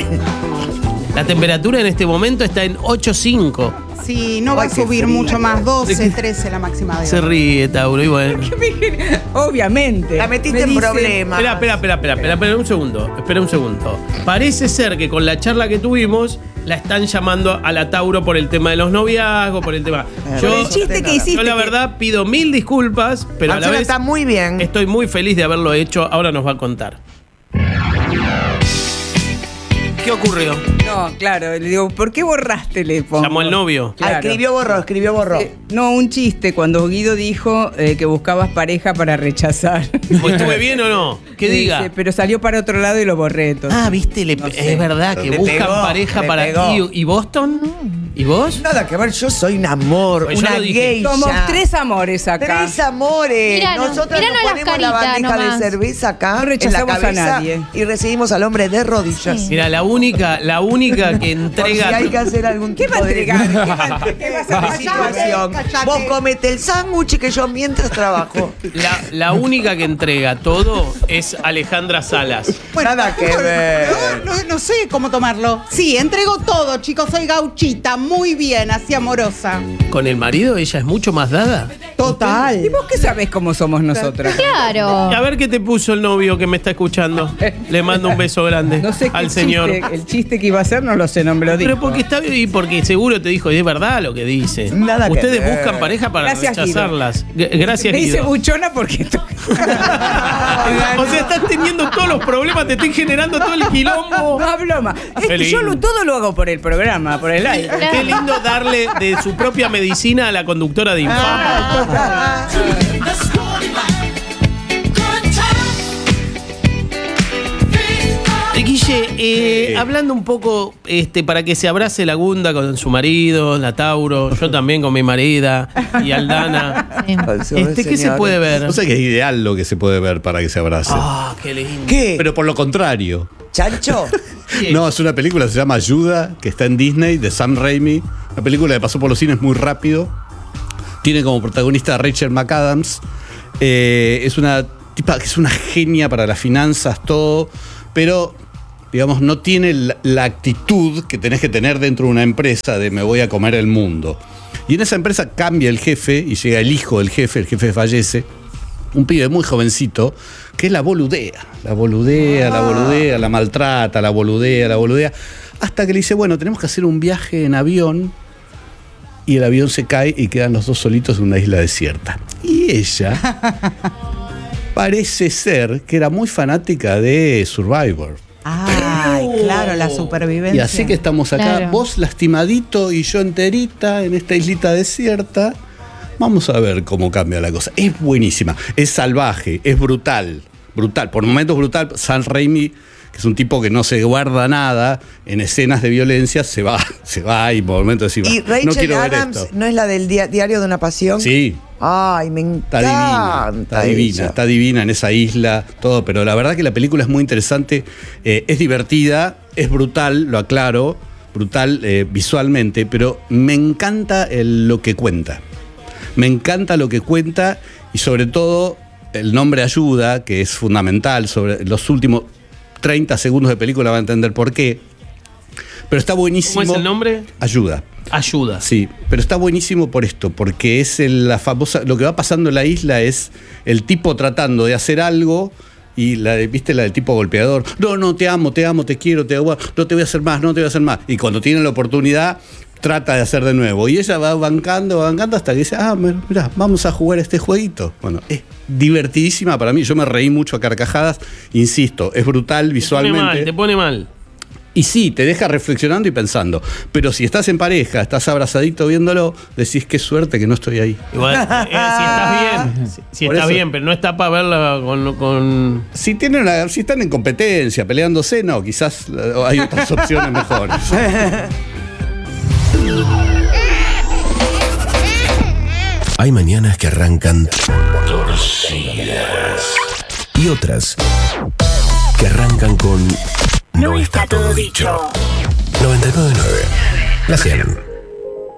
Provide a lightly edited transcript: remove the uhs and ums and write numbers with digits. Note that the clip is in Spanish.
La temperatura en este momento está en 8.5. Sí, no va a subir mucho más, 12, 13 la máxima de hoy. Se ríe, Tauro, y bueno. Obviamente. La metiste en problemas. Espera un segundo. Parece ser que con la charla que tuvimos la están llamando a la Tauro por el tema de los noviazgos, por el tema. El chiste que hiciste. Yo la verdad pido 1000 disculpas, pero a la vez está muy bien. estoy muy feliz de haberlo hecho. Ahora nos va a contar. ¿Qué ocurrió? No, claro, le digo, ¿por qué borraste? Le pongo. Llamó el novio. Claro. Escribió borró. No, un chiste, cuando Guido dijo que buscabas pareja para rechazar. ¿Estuve bien o no? ¿Qué diga? Dice, pero salió para otro lado y lo borré. Entonces. Viste, No sé. es verdad que Le buscan pegó, pareja le para pegó. ¿Y Boston? ¿Y vos? Nada que ver, yo soy un amor, Pues yo una lo dije. geisha. Somos 3 amores acá. 3 amores. Míranos, Nosotros míranos nos las ponemos la caritas bandeja nomás. de cerveza acá No en la rechazamos a cabeza nadie. y recibimos al hombre de rodillas. Sí. Mira, la única que Por si entrega. hay que hacer algún ¿Qué tipo va a de entregar? ¿Qué vas a de hacer? situación. Cállate. Vos comete el sándwich que yo mientras trabajo. La única que entrega todo es Alejandra Salas. Nada que ver. No sé cómo tomarlo. Sí, entrego todo, chicos. Soy gauchita, muy bien, así amorosa. Con el marido ella es mucho más dada. Total. ¿Y vos qué sabés cómo somos nosotras? Claro. Y a ver qué te puso el novio que me está escuchando. Le mando un beso grande No sé qué al señor. el chiste que iba a hacer no lo sé, no me lo dijo. Pero porque está bien y porque seguro te dijo, es verdad lo que dice. Nada que Ustedes ver. buscan pareja para Gracias, rechazarlas. Gracias, Me dice Guido. buchona porque... O sea, estás teniendo todos los problemas, te estoy generando todo el quilombo. No hablo más. Es Qué que yo lindo. todo lo hago por el programa, por el aire. Qué lindo darle de su propia medicina a la conductora de Infama. Guille, hablando un poco para que se abrace la Gunda con su marido, la Tauro, yo también con mi marida y Aldana. ¿Qué se puede ver? No sé que es ideal lo que se puede ver para que se abrace. Ah, qué lindo. ¿Qué? Pero por lo contrario. ¿Chancho? No, es una película, se llama Ayuda, que está en Disney, de Sam Raimi. Una película que pasó por los cines muy rápido. Tiene como protagonista a Rachel McAdams. Es una tipa que es una genia para las finanzas, todo. Pero, digamos, no tiene la actitud que tenés que tener dentro de una empresa de me voy a comer el mundo. Y en esa empresa cambia el jefe y llega el hijo del jefe, el jefe fallece. Un pibe muy jovencito que la boludea, la maltrata, la boludea, hasta que le dice, bueno, tenemos que hacer un viaje en avión, y el avión se cae y quedan los dos solitos en una isla desierta. Y ella parece ser que era muy fanática de Survivor. Ay, claro, la supervivencia. Y así que estamos acá, Claro. vos lastimadito y yo enterita en esta islita desierta. Vamos a ver cómo cambia la cosa. Es buenísima, es salvaje, es brutal. Por momentos brutal. Sam Raimi, que es un tipo que no se guarda nada en escenas de violencia, se va y por momentos decís, ¿Y no Rachel quiero ver Adams esto. no es la del Diario de una Pasión? Sí, Ay, me está encanta. está divina en esa isla, todo, pero la verdad que la película es muy interesante, es divertida, es brutal, lo aclaro, brutal visualmente, pero me encanta lo que cuenta. Me encanta lo que cuenta y sobre todo el nombre Ayuda, que es fundamental, sobre los últimos 30 segundos de película va a entender por qué. Pero está buenísimo. ¿Cómo es el nombre? Ayuda. Ayuda. Sí, pero está buenísimo por esto, porque es la famosa, lo que va pasando en la isla es el tipo tratando de hacer algo y ¿viste la del tipo golpeador? No, te amo, te quiero, no te voy a hacer más. Y cuando tiene la oportunidad, trata de hacer de nuevo. Y ella va bancando hasta que dice, mirá, vamos a jugar este jueguito. Bueno, es divertidísima para mí. Yo me reí mucho a carcajadas. Insisto, es brutal visualmente. Te pone mal. Y sí, te deja reflexionando y pensando. Pero si estás en pareja, estás abrazadito viéndolo, decís qué suerte que no estoy ahí. Igual, si estás bien, si Por estás eso. bien, pero no está para verla con... Si están en competencia, peleándose, no, quizás hay otras opciones mejores. Hay mañanas que arrancan torcidas y otras que arrancan con No está todo dicho. 99.9. La 100.